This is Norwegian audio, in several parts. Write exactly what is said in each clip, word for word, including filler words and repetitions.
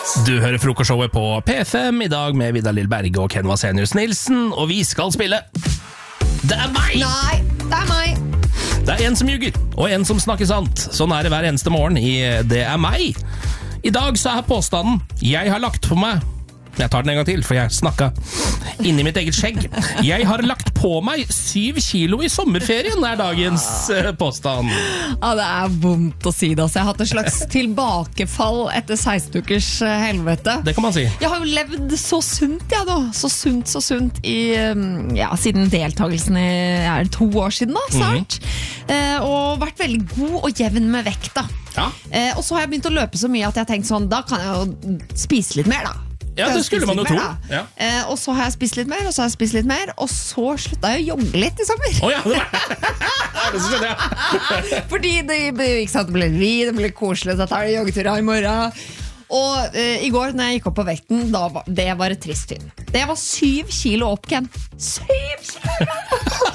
Du hører frokostshowet på P fem I dag med Vidar Lill Berge og Ken Vasenius Nilsen, og vi skal spille Det er meg! Nei, det er meg! Det er en som ljuger, og en som snakker sant. Sånn er det hver eneste morgen I Det er meg. I dag så er påstanden Jeg har lagt på meg. Jeg tar den en gang til, for jeg snakket inni mitt eget skjegg. Jeg har lagt på meg syv kilo I sommerferien, er dagens uh, påstand. Ja, det er vondt å si det. Altså. Jeg har hatt et slags tilbakefall etter seksten ukers helvete. Det kan man si. Jeg har jo levd så sunt, ja, da. Så sunt, så sunt I, ja, siden deltakelsen I er det to år siden, da, snart. Mm-hmm. Eh, og vært veldig god og jevn med vekta. Ja. Eh, og så har jeg begynt å løpe så mye at jeg har tenkt sånn, da kan jeg jo spise litt mer, da. Ja, det skulle man jo tro. Ja. Eh, og så har jeg spist litt mer, og så har jeg spist litt mer, og så slutta jeg å jogge litt I sommer. Å oh, ja, det var det som skjedde, ja. Fordi det, ikke sant, det ble vi, det ble koselig, så tar jeg joggeturer I morgen. Og eh, I går når jeg gikk opp på vekten, da var, det var et trist syn. Det var syv kilo opp, Ken. Syv kilo!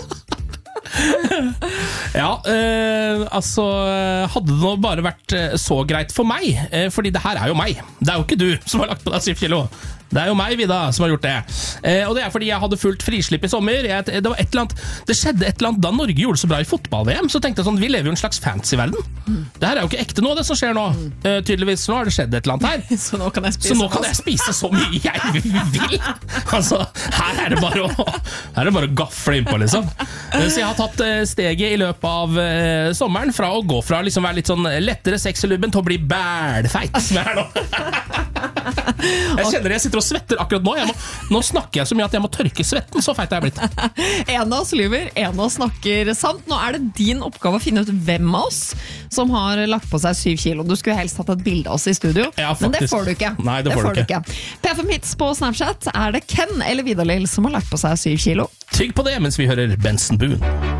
Ja, eh, altså hadde det nå bare vært så greit for meg, eh, fordi det her er jo meg. Det er jo ikke du som har lagt på deg syv kilo. Det er jo meg, Vida, som har gjort det. Eh, og det er fordi jeg hadde fullt frislipp I sommer. Jeg, det, var et eller annet, det skjedde et eller annet da Norge gjorde det så bra I fotball-V M, så tenkte jeg sånn, vi lever jo I en slags fantasy-verden. Mm. Det her er jo ikke ekte nå, det som skjer nå. Mm. Eh, tydeligvis, nå har det skjedd et eller annet her. Så nå kan jeg spise, så nå kan jeg spise så mye jeg vil. Altså, her er det bare å, her er det bare å gafle innpå, liksom. Eh, så jeg har tatt eh, steget I løpet av eh, sommeren fra å gå fra liksom være litt sånn lettere sexylubben til å bli bælfeit, som jeg er nå. Jeg kjenner jeg sitter og svetter akkurat nå. Jeg må, nå snakker jeg så mye at jeg må tørke svetten. Så feit er jeg blitt. En av oss lyver, en av oss snakker sant. Nå er det din oppgave å finne ut hvem av oss som har lagt på seg syv kilo. Du skulle helst hatt et bilde av oss I studio, ja, men det får du ikke. Nei, det, det får du ikke. ikke. P fem Hits på Snapchat. Er det Ken eller Vidar Lill som har lagt på seg syv kilo? Tygg på det mens vi hører Benson Boone.